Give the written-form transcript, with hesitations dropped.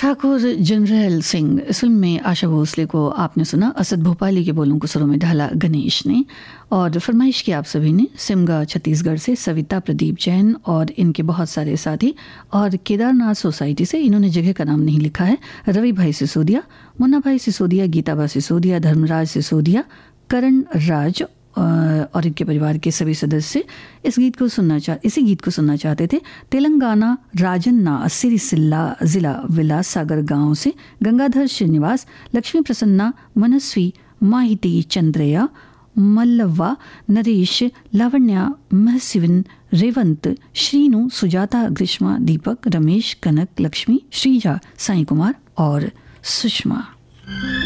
Thakur general Singh इस film में आशा भोसले को आपने सुना। असद भोपाली के बोलों को सुरों में ढाला गणेश ने, और फरमाइश की आप सभी ने सिमगा छत्तीसगढ़ से सविता प्रदीप जैन और इनके बहुत सारे साथी, और केदारनाथ सोसाइटी से, इन्होंने जगह का नाम नहीं लिखा है, रवि भाई सिसोदिया, मुन्ना भाई सिसोदिया, गीताबा सिसोदिया, धर्मराज सिसोदिया, करण राज और इनके परिवार के सभी सदस्य इसी गीत को सुनना चाहते थे। तेलंगाना राजन्ना सिरिसिल्ला जिला विलास सागर गांव से गंगाधर श्रीनिवास, लक्ष्मी प्रसन्ना, मनस्वी, माहिती चंद्रया, मल्लवा, नरेश, लावण्या, महसिवन, रेवंत, श्रीनु, सुजाता, ग्रीष्मा, दीपक, रमेश, कनक, लक्ष्मी, श्रीजा, साई कुमार और सुषमा।